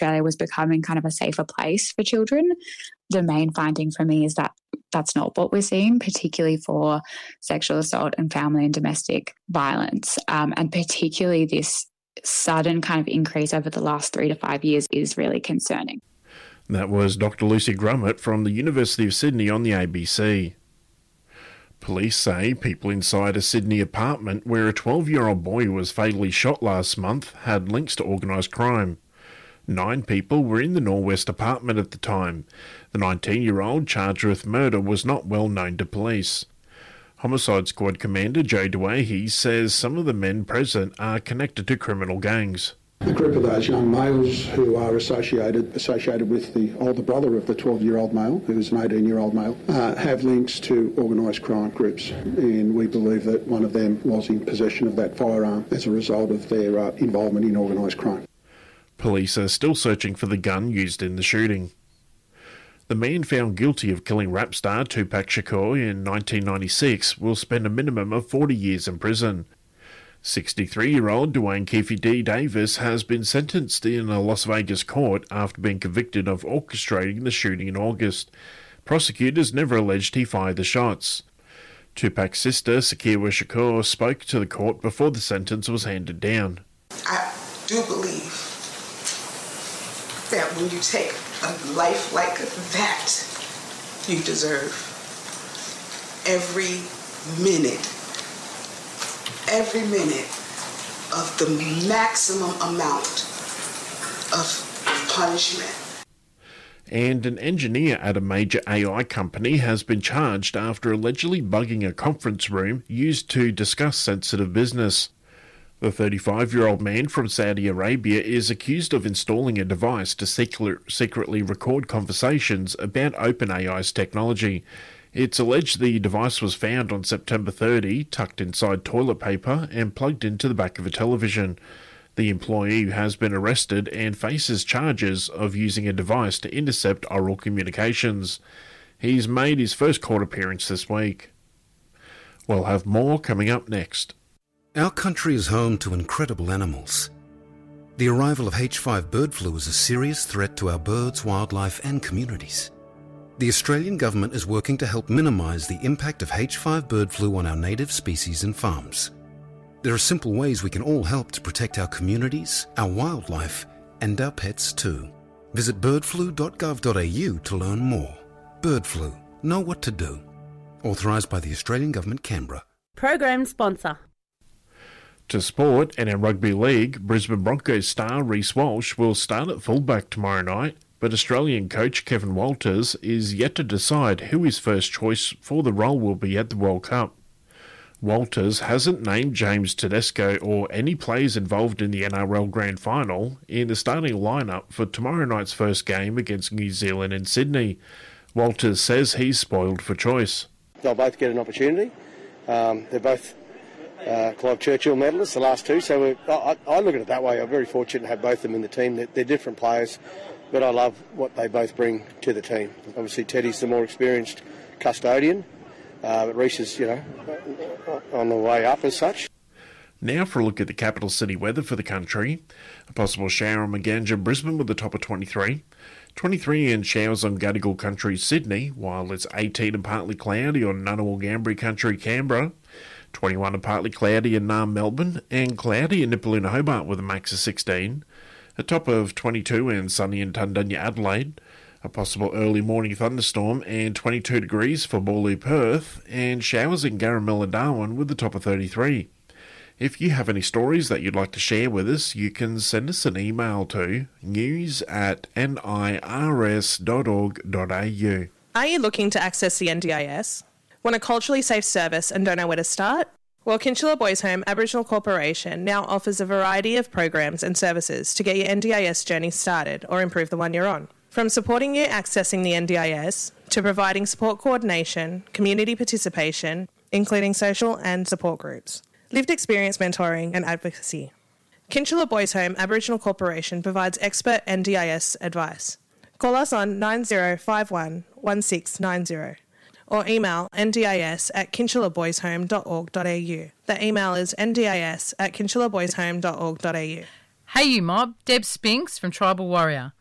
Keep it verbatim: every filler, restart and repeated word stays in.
Australia was becoming kind of a safer place for children. The main finding for me is that that's not what we're seeing, particularly for sexual assault and family and domestic violence. Um, and particularly this sudden kind of increase over the last three to five years is really concerning. That was Doctor Lucy Grummett from the University of Sydney on the A B C. Police say people inside a Sydney apartment where a twelve-year-old boy was fatally shot last month had links to organised crime. Nine people were in the Norwest apartment at the time. The nineteen-year-old charged with murder was not well known to police. Homicide Squad Commander Joe Dewey says some of the men present are connected to criminal gangs. A group of those young males who are associated associated with the older brother of the twelve-year-old male, who is an eighteen-year-old male, uh, have links to organised crime groups, and we believe that one of them was in possession of that firearm as a result of their uh, involvement in organised crime. Police are still searching for the gun used in the shooting. The man found guilty of killing rap star Tupac Shakur in nineteen ninety-six will spend a minimum of forty years in prison. sixty-three-year-old Dwayne Keefe D. Davis has been sentenced in a Las Vegas court after being convicted of orchestrating the shooting in August. Prosecutors never alleged he fired the shots. Tupac's sister, Shakira Shakur, spoke to the court before the sentence was handed down. I do believe that when you take a life like that, you deserve every minute every minute of the maximum amount of punishment. And an engineer at a major A I company has been charged after allegedly bugging a conference room used to discuss sensitive business. The thirty-five-year-old man from Saudi Arabia is accused of installing a device to secretly record conversations about OpenAI's technology. It's alleged the device was found on September thirtieth, tucked inside toilet paper and plugged into the back of a television. The employee has been arrested and faces charges of using a device to intercept oral communications. He's made his first court appearance this week. We'll have more coming up next. Our country is home to incredible animals. The arrival of H five bird flu is a serious threat to our birds, wildlife and communities. The Australian Government is working to help minimise the impact of H five bird flu on our native species and farms. There are simple ways we can all help to protect our communities, our wildlife and our pets too. Visit bird flu dot gov dot a u to learn more. Bird flu. Know what to do. Authorised by the Australian Government, Canberra. Program sponsor. To sport, and in rugby league, Brisbane Broncos star Reece Walsh will start at fullback tomorrow night, but Australian coach Kevin Walters is yet to decide who his first choice for the role will be at the World Cup. Walters hasn't named James Tedesco or any players involved in the N R L Grand Final in the starting lineup for tomorrow night's first game against New Zealand in Sydney. Walters says he's spoiled for choice. They'll both get an opportunity. Um, they're both uh, Clive Churchill medalists, the last two, so we're, I, I look at it that way. I'm very fortunate to have both of them in the team. They're, they're different players, but I love what they both bring to the team. Obviously, Teddy's the more experienced custodian, uh, but Reece is, you know, on the way up as such. Now for a look at the capital city weather for the country. A possible shower on Maganja, Brisbane with a top of twenty-three. twenty-three and showers on Gadigal Country, Sydney, while it's eighteen and partly cloudy on Ngunnawal Ngambri Country, Canberra. twenty-one and partly cloudy in Naarm, Melbourne, and cloudy in Nipaluna, Hobart with a max of sixteen. A top of twenty-two and sunny in Tundunya, Adelaide. A possible early morning thunderstorm and twenty-two degrees for Bawley, Perth, and showers in Garamilla, Darwin with a top of thirty-three. If you have any stories that you'd like to share with us, you can send us an email to news at nirs dot org dot a u. Are you looking to access the N D I S? Want a culturally safe service and don't know where to start? Well, Kinchilla Boys Home Aboriginal Corporation now offers a variety of programs and services to get your N D I S journey started or improve the one you're on. From supporting you accessing the N D I S to providing support coordination, community participation, including social and support groups, lived experience mentoring and advocacy. Kinchilla Boys Home Aboriginal Corporation provides expert N D I S advice. Call us on nine zero five one, one six nine zero or email ndis at kinchillaboyshome dot org dot a u. The email is ndis at kinchillaboyshome dot org dot a u. Hey you mob, Deb Spinks from Tribal Warrior.